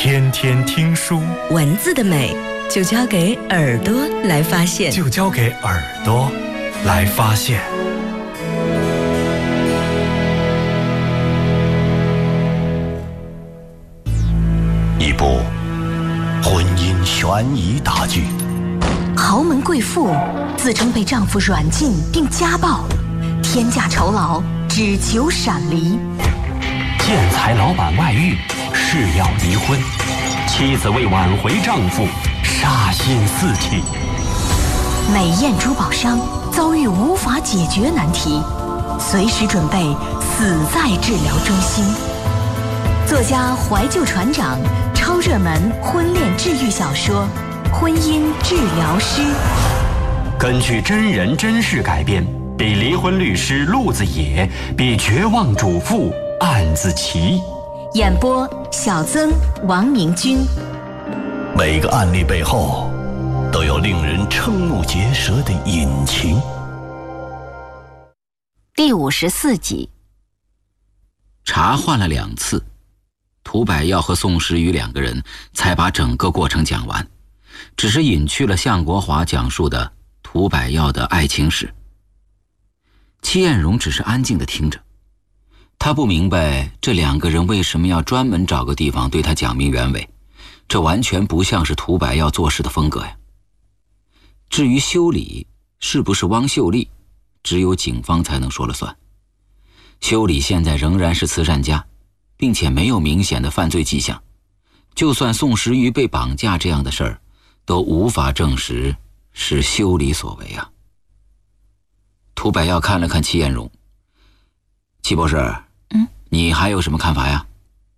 天天听书， 文字的美就交给耳朵来发现， 就交给耳朵来发现。 一部婚姻悬疑大剧， 豪门贵妇自称被丈夫软禁并家暴，天价酬劳只求闪离。 建材老板外遇，誓要离婚，妻子为挽回丈夫杀心四起。 美艳珠宝商遭遇无法解决难题，随时准备死在治疗中心。作家怀旧船长超热门婚恋治愈小说《婚姻治疗师》， 根据真人真事改编，比离婚律师陆子野，比绝望主妇案子奇。 演播小曾、王明君。 每个案例背后都有令人瞠目结舌的隐情。 第54集。 茶换了2次，涂百耀和宋时瑜2个人才把整个过程讲完，只是隐去了向国华讲述的涂百耀的爱情史。戚艳荣只是安静地听着，他不明白这2个人为什么要专门找个地方对他讲明原委，这完全不像是涂百耀做事的风格呀。至于修理是不是汪秀丽，只有警方才能说了算。修理现在仍然是慈善家，并且没有明显的犯罪迹象，就算宋时瑜被绑架这样的事儿，都无法证实是修理所为啊。涂百耀看了看戚艳荣，戚博士，你还有什么看法呀？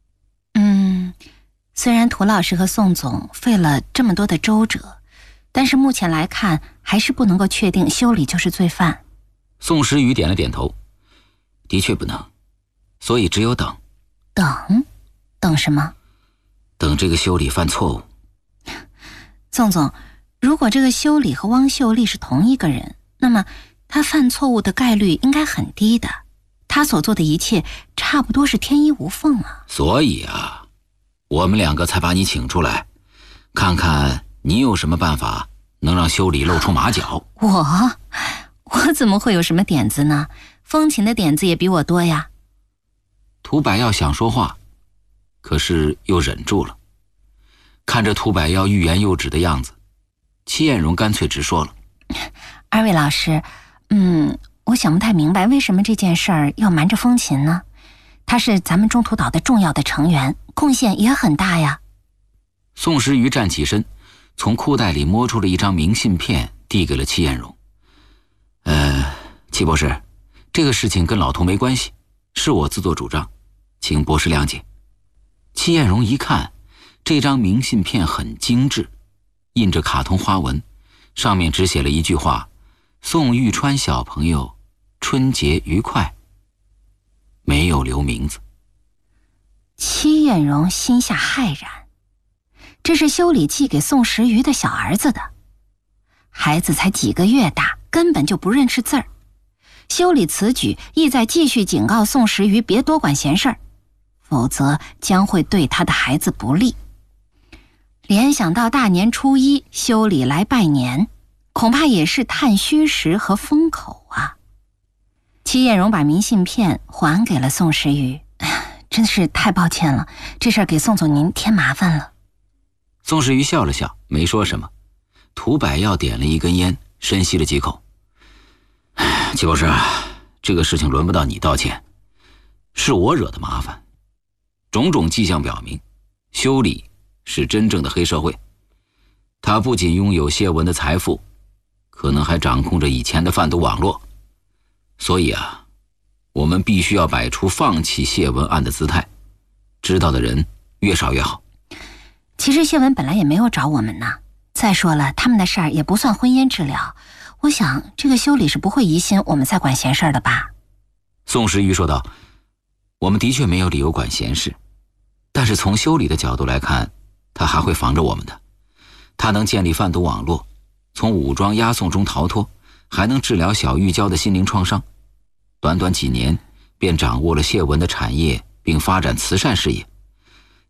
虽然涂老师和宋总费了这么多的周折，但是目前来看还是不能够确定修理就是罪犯。 宋时瑜点了点头，的确不能，所以只有等。 等什么？ 等这个修理犯错误。 宋总，如果这个修理和汪秀丽是同一个人，那么他犯错误的概率应该很低的，他所做的一切差不多是天衣无缝啊。 所以啊，我们2个才把你请出来，看看你有什么办法能让修理露出马脚。 我怎么会有什么点子呢？风琴的点子也比我多呀。 涂百耀想说话，可是又忍住了。看着涂百耀欲言又止的样子，戚艳荣干脆直说了： 二位老师，我想不太明白为什么这件事儿要瞒着风琴呢？他是咱们中途岛的重要的成员，贡献也很大呀。 宋时瑜站起身，从裤袋里摸出了一张明信片，递给了戚艳荣。戚博士，这个事情跟老涂没关系，是我自作主张，请博士谅解。戚艳荣一看，这张明信片很精致，印着卡通花纹，上面只写了一句话：宋玉川小朋友春节愉快，没有留名字。 戚艳荣心下骇然，这是修理寄给宋时瑜的小儿子的，孩子才几个月大，根本就不认识字儿。修理此举意在继续警告宋时瑜别多管闲事儿，否则将会对他的孩子不利。联想到大年初1修理来拜年，恐怕也是探虚实和封口啊。戚艳荣把明信片还给了宋时瑜，真是太抱歉了，这事儿给宋总您添麻烦了。 宋时瑜笑了笑，没说什么。涂百耀点了一根烟，深吸了几口。戚博士，这个事情轮不到你道歉，是我惹的麻烦。种种迹象表明，修理是真正的黑社会，他不仅拥有谢文的财富，可能还掌控着以前的贩毒网络。所以啊，我们必须要摆出放弃谢文案的姿态，知道的人越少越好。 其实谢文本来也没有找我们呢，再说了，他们的事儿也不算婚姻治疗，我想这个修理是不会疑心我们在管闲事儿的吧。 宋时瑜说道：我们的确没有理由管闲事，但是从修理的角度来看，他还会防着我们的。他能建立贩毒网络，从武装押送中逃脱，还能治疗小玉娇的心灵创伤。短短几年便掌握了谢文的产业，并发展慈善事业。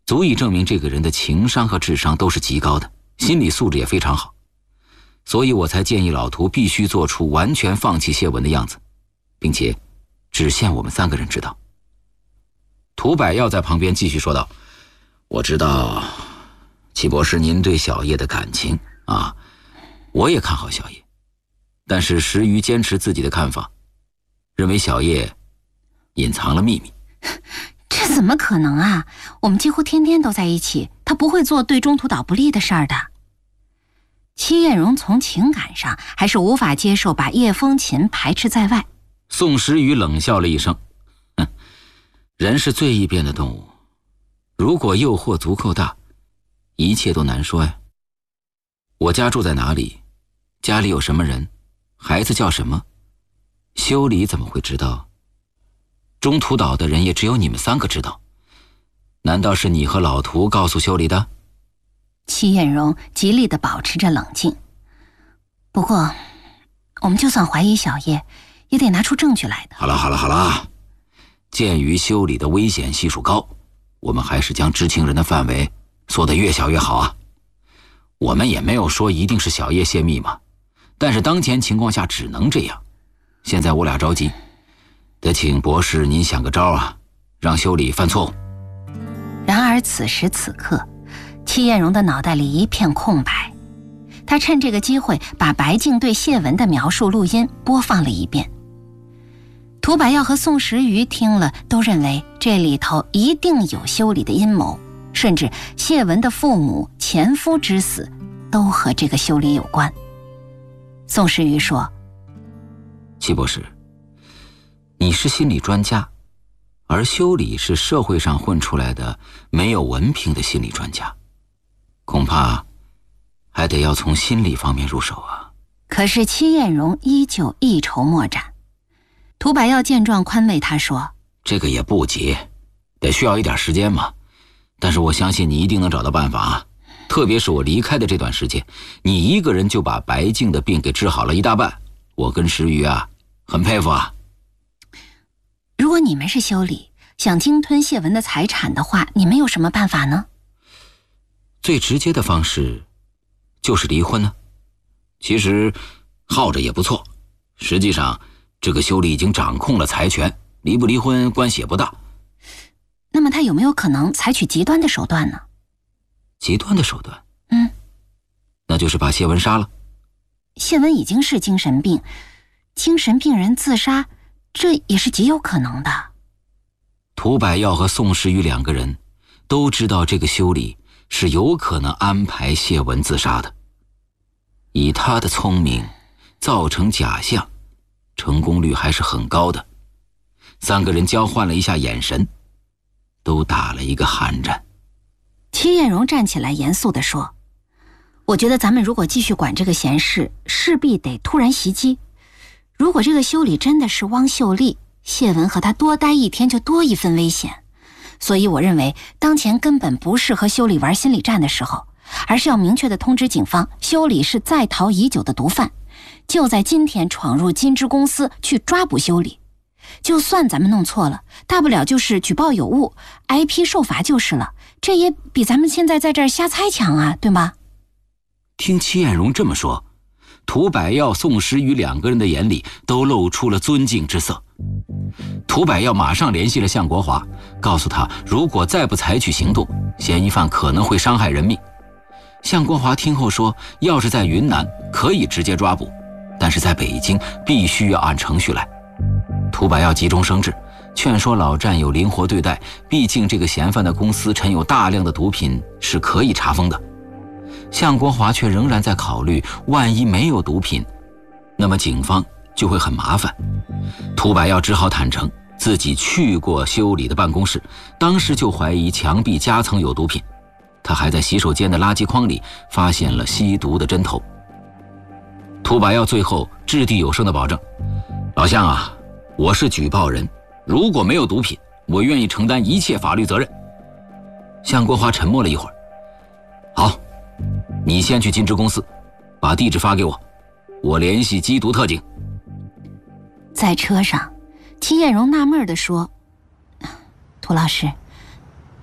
足以证明这个人的情商和智商都是极高的，心理素质也非常好。所以我才建议老涂必须做出完全放弃谢文的样子，并且只限我们3个人知道。涂百耀在旁边继续说道：我知道齐博士您对小叶的感情啊，我也看好小叶，但是石瑜坚持自己的看法，认为小叶隐藏了秘密。 这怎么可能啊，我们几乎天天都在一起，他不会做对中途岛不利的事儿的。戚艳荣从情感上还是无法接受把叶风琴排斥在外。 宋时瑜冷笑了一声，人是最易变的动物，如果诱惑足够大，一切都难说呀。我家住在哪里，家里有什么人，孩子叫什么，修理怎么会知道？中途岛的人也只有你们3个知道，难道是你和老涂告诉修理的？ 戚艳荣极力地保持着冷静。不过我们就算怀疑小叶，也得拿出证据来的。 好了，鉴于修理的危险系数高，我们还是将知情人的范围缩得越小越好啊。我们也没有说一定是小叶泄密嘛，但是当前情况下只能这样。现在我俩着急，得请博士您想个招啊，让修理犯错误。 然而此时此刻，戚艳荣的脑袋里一片空白。他趁这个机会把白净对谢文的描述录音播放了一遍。涂百耀和宋时瑜听了都认为这里头一定有修理的阴谋，甚至谢文的父母、前夫之死都和这个修理有关。宋时瑜说： 戚博士，你是心理专家，而修理是社会上混出来的没有文凭的心理专家，恐怕还得要从心理方面入手啊。 可是戚艳荣依旧一筹莫展。涂百耀见状宽慰他说： 这个也不急，得需要一点时间嘛，但是我相信你一定能找到办法啊。特别是我离开的这段时间，你一个人就把白净的病给治好了一大半，我跟石瑜啊很佩服啊。 如果你们是修理，想鲸吞谢文的财产的话，你们有什么办法呢？ 最直接的方式就是离婚呢。其实耗着也不错，实际上这个修理已经掌控了财权，离不离婚关系也不大。 那么他有没有可能采取极端的手段呢？ 极端的手段？那就是把谢文杀了。 谢文已经是精神病，精神病人自杀，这也是极有可能的。 涂百耀和宋时瑜2个人都知道这个修理是有可能安排谢文自杀的，以他的聪明造成假象，成功率还是很高的。3个人交换了一下眼神，都打了一个寒战。 戚艳荣站起来严肃地说：我觉得咱们如果继续管这个闲事，势必得突然袭击。如果这个修理真的是汪秀丽，谢文和他多待1天就多一分危险。所以我认为当前根本不是和修理玩心理战的时候，而是要明确地通知警方，修理是在逃已久的毒贩，就在今天闯入金枝公司去抓捕修理。就算咱们弄错了，大不了就是举报有误，挨批受罚就是了，这也比咱们现在在这儿瞎猜强啊，对吗？ 听戚艳荣这么说，涂百耀、宋时瑜2个人的眼里都露出了尊敬之色。涂百耀马上联系了向国华，告诉他如果再不采取行动，嫌疑犯可能会伤害人命。向国华听后说，要是在云南可以直接抓捕，但是在北京必须要按程序来。涂百耀急中生智，劝说老战友灵活对待，毕竟这个嫌犯的公司陈有大量的毒品，是可以查封的。向国华却仍然在考虑，万一没有毒品，那么警方就会很麻烦。涂百耀只好坦诚自己去过修理的办公室，当时就怀疑墙壁夹层有毒品。他还在洗手间的垃圾筐里发现了吸毒的针头。涂百耀最后掷地有声地保证：老向啊，我是举报人，如果没有毒品，我愿意承担一切法律责任。向国华沉默了一会儿：好，你先去金枝公司，把地址发给我，我联系缉毒特警。 在车上，戚艳荣纳闷地说：涂老师，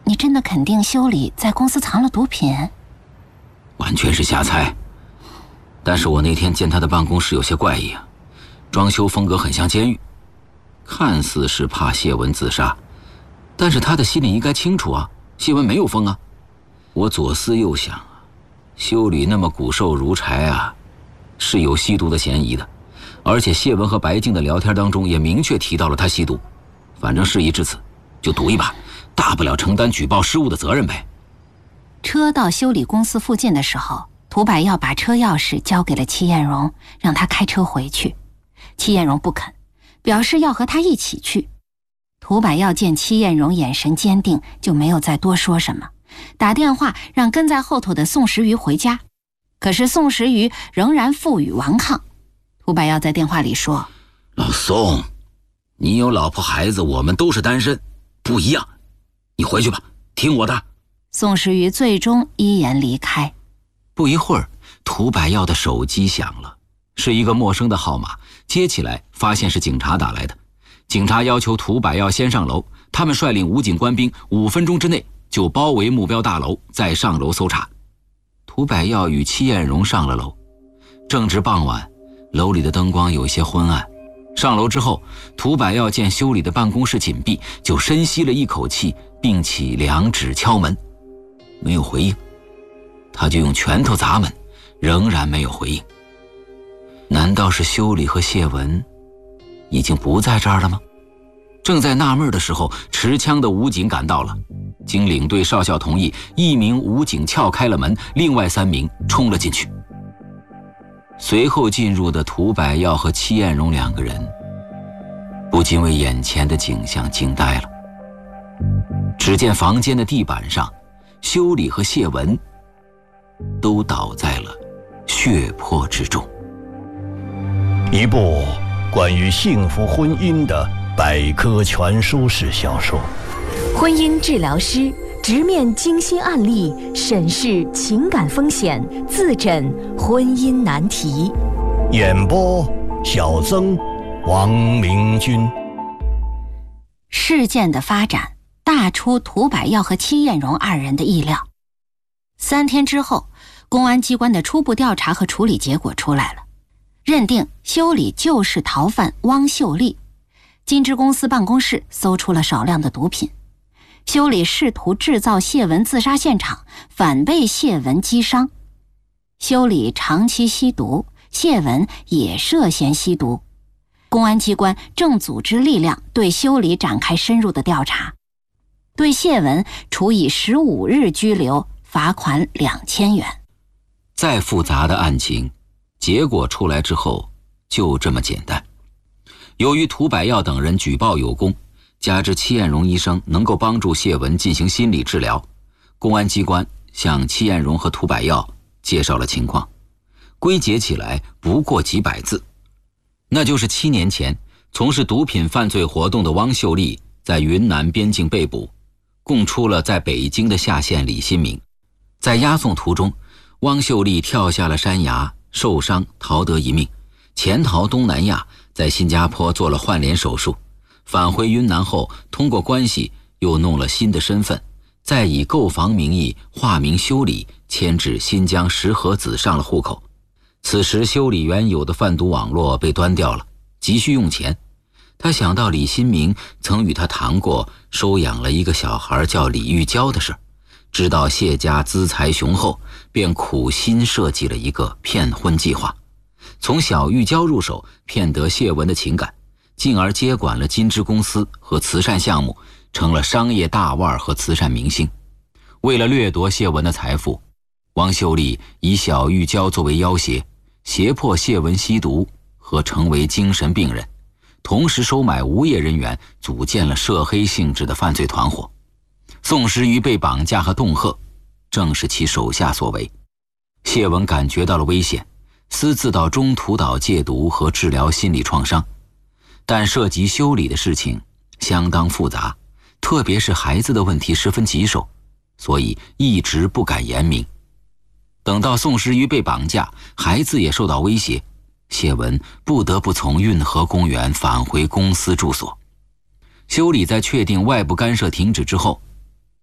你真的肯定修理在公司藏了毒品？ 完全是瞎猜。但是我那天见他的办公室有些怪异啊，装修风格很像监狱，看似是怕谢文自杀，但是他的心里应该清楚啊，谢文没有疯啊。我左思右想啊，修理那么骨瘦如柴啊，是有吸毒的嫌疑的，而且谢文和白静的聊天当中也明确提到了他吸毒。反正事已至此，就赌一把，大不了承担举报失误的责任呗。 车到修理公司附近的时候，涂百耀把车钥匙交给了戚艳荣，让他开车回去。戚艳荣不肯，表示要和他一起去。涂百耀见戚艳荣眼神坚定，就没有再多说什么，打电话让跟在后头的宋时瑜回家。可是宋时瑜仍然负隅顽抗。涂百耀在电话里说： 老宋，你有老婆孩子，我们都是单身，不一样，你回去吧，听我的。 宋时瑜最终依言离开。 不一会儿，涂百耀的手机响了，是一个陌生的号码，接起来发现是警察打来的。警察要求涂百耀先上楼，他们率领武警官兵5分钟之内就包围目标大楼，再上楼搜查。涂百耀与戚艳荣上了楼，正值傍晚，楼里的灯光有些昏暗。上楼之后，涂百耀见修理的办公室紧闭，就深吸了一口气，并起2指敲门，没有回应。他就用拳头砸门，仍然没有回应。难道是修理和谢文已经不在这儿了吗？正在纳闷的时候，持枪的武警赶到了。经领队少校同意，1名武警撬开了门，另外3名冲了进去。随后进入的涂百耀和戚艳荣2个人不禁为眼前的景象惊呆了。只见房间的地板上，修理和谢文都倒在了血泊之中。 一部关于幸福婚姻的百科全书式小说， 婚姻治疗师直面精心案例，审视情感风险，自诊婚姻难题。 演播小曾、王明君。 事件的发展大出涂百耀和戚艳荣2人的意料。3天之后，公安机关的初步调查和处理结果出来了，认定修理就是逃犯汪秀丽。金枝公司办公室搜出了少量的毒品。修理试图制造谢文自杀现场，反被谢文击伤。修理长期吸毒，谢文也涉嫌吸毒。公安机关正组织力量对修理展开深入的调查，对谢文处以15日拘留，罚款2000元。 再复杂的案情，结果出来之后就这么简单。由于涂百耀等人举报有功，加之戚艳荣医生能够帮助谢文进行心理治疗，公安机关向戚艳荣和涂百耀介绍了情况，归结起来不过几百字。那就是7年前从事毒品犯罪活动的汪秀丽在云南边境被捕，供出了在北京的下线李新明。在押送途中，汪秀丽跳下了山崖，受伤逃得一命，潜逃东南亚，在新加坡做了换脸手术。返回云南后，通过关系又弄了新的身份，再以购房名义化名修理，迁至新疆石河子上了户口。此时修理原有的贩毒网络被端掉了，急需用钱。他想到李新明曾与他谈过收养了一个小孩叫李玉娇的事，知道谢家资财雄厚，便苦心设计了一个骗婚计划，从小玉娇入手，骗得谢文的情感，进而接管了金枝公司和慈善项目，成了商业大腕和慈善明星。为了掠夺谢文的财富，汪秀丽以小玉娇作为要挟，胁迫谢文吸毒和成为精神病人，同时收买无业人员，组建了涉黑性质的犯罪团伙。宋时瑜被绑架和恫吓，正是其手下所为。谢文感觉到了危险，私自到中途岛戒毒和治疗心理创伤，但涉及修理的事情相当复杂，特别是孩子的问题十分棘手，所以一直不敢言明。等到宋时瑜被绑架，孩子也受到威胁，谢文不得不从运河公园返回公司住所。修理在确定外部干涉停止之后，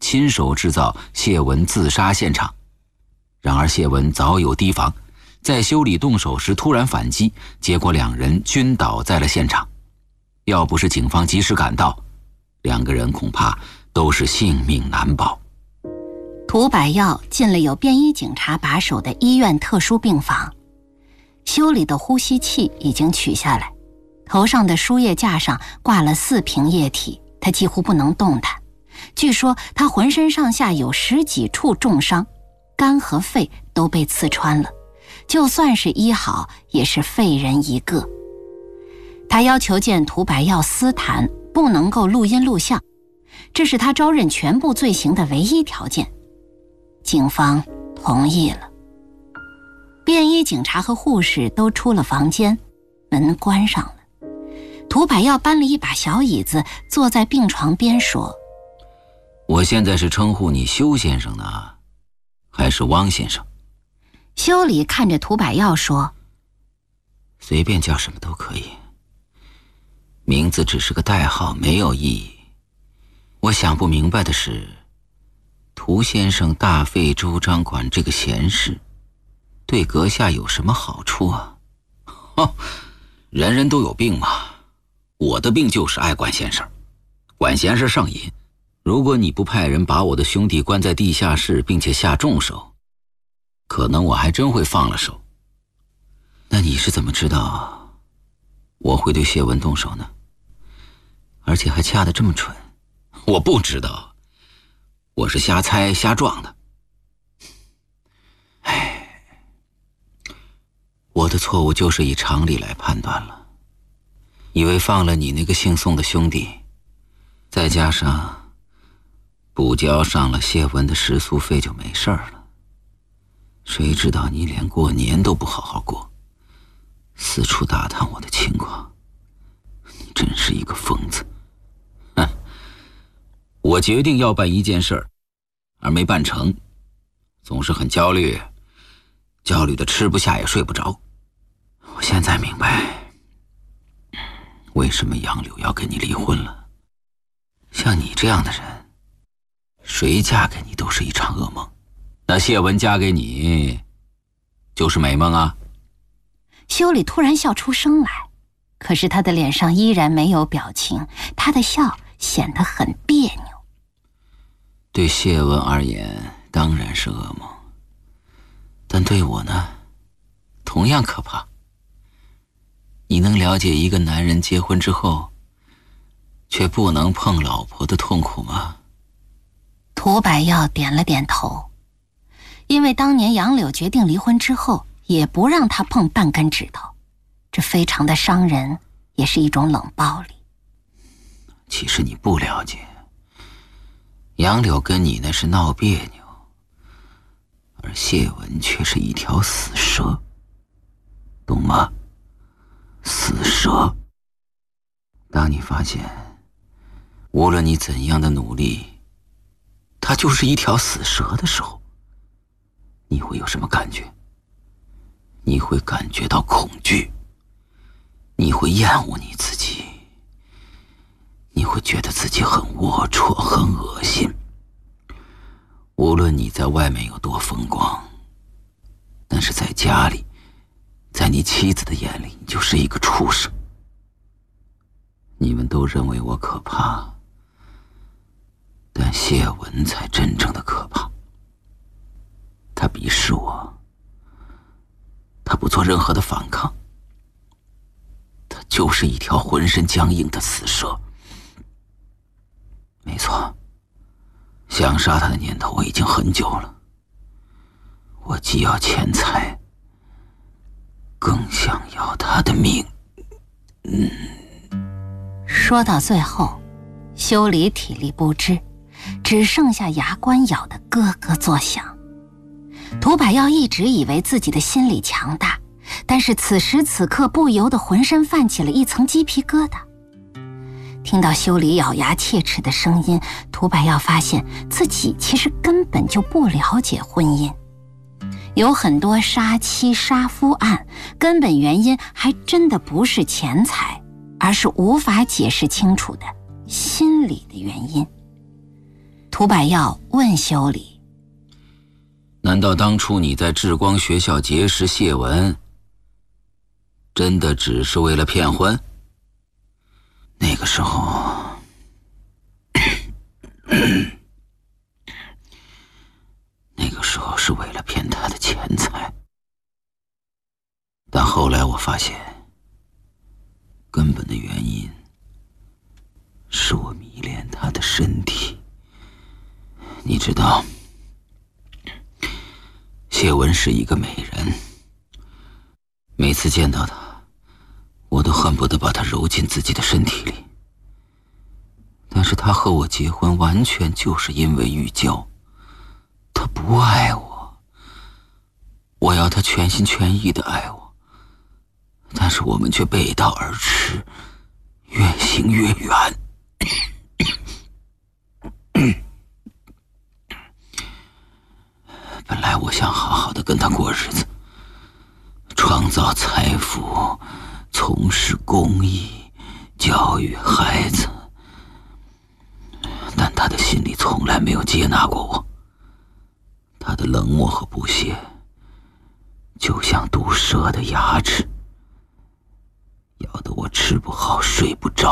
亲手制造谢文自杀现场。然而谢文早有提防，在修理动手时突然反击，结果两人均倒在了现场。要不是警方及时赶到，两个人恐怕都是性命难保。 涂百耀进了有便衣警察把守的医院特殊病房，修理的呼吸器已经取下来，头上的输液架上挂了4瓶液体，他几乎不能动弹。据说他浑身上下有10几处重伤，肝和肺都被刺穿了，就算是医好也是废人一个。他要求见涂百耀私谈，不能够录音录像，这是他招认全部罪行的唯一条件。警方同意了。便衣警察和护士都出了房间，门关上了。涂百耀搬了一把小椅子，坐在病床边说：“ 我现在是称呼你修先生呢，还是汪先生？” 修理看着涂百耀说：“ 随便叫什么都可以，名字只是个代号，没有意义。我想不明白的是，涂先生大费周章管这个闲事，对阁下有什么好处啊？人人都有病嘛，我的病就是爱管闲事，管闲事上瘾。如果你不派人把我的兄弟关在地下室，并且下重手，可能我还真会放了手。那你是怎么知道我会对谢文动手呢？而且还掐得这么准。我不知道，我是瞎猜瞎撞的。我的错误就是以常理来判断了，以为放了你那个姓宋的兄弟，再加上补交上了谢文的食宿费就没事了。谁知道你连过年都不好好过，四处打探我的情况，你真是一个疯子。我决定要办一件事儿，而没办成，总是很焦虑，焦虑的吃不下也睡不着。我现在明白为什么杨柳要跟你离婚了。像你这样的人，谁嫁给你都是一场噩梦，那谢文嫁给你就是美梦啊。 修理突然笑出声来，可是他的脸上依然没有表情，他的笑显得很别扭。 对谢文而言当然是噩梦，但对我呢，同样可怕。你能了解一个男人结婚之后却不能碰老婆的痛苦吗？ 涂百耀点了点头，因为当年杨柳决定离婚之后，也不让他碰半根指头，这非常的伤人，也是一种冷暴力。 其实你不了解，杨柳跟你那是闹别扭，而谢文却是一条死蛇，懂吗？死蛇。当你发现无论你怎样的努力，它就是一条死蛇的时候，你会有什么感觉？你会感觉到恐惧，你会厌恶你自己，你会觉得自己很龌龊，很恶心。无论你在外面有多风光，但是在家里，在你妻子的眼里，你就是一个畜生。你们都认为我可怕，但谢文才真正的可怕。他鄙视我，他不做任何的反抗，他就是一条浑身僵硬的死蛇。没错，想杀他的念头我已经很久了。我既要钱财，更想要他的命。 说到最后，修理体力不支，只剩下牙关咬得咯咯作响。涂百耀一直以为自己的心理强大，但是此时此刻不由得浑身泛起了一层鸡皮疙瘩。听到修理咬牙切齿的声音，涂百耀发现自己其实根本就不了解婚姻。有很多杀妻杀夫案，根本原因还真的不是钱财，而是无法解释清楚的心理的原因。 涂百耀问修理： 难道当初你在智光学校结识谢文，真的只是为了骗婚？那个时候是为了骗他的钱财，但后来我发现，根本的原因是我迷恋他的身体。你知道，谢文是一个美人，每次见到她，我都恨不得把她揉进自己的身体里。但是她和我结婚完全就是因为欲交，她不爱我，我要她全心全意地爱我，但是我们却背道而驰，越行越远。本来我想好好的跟她过日子，创造财富，从事公益，教育孩子，但她的心里从来没有接纳过我。她的冷漠和不屑就像毒蛇的牙齿，咬得我吃不好睡不着。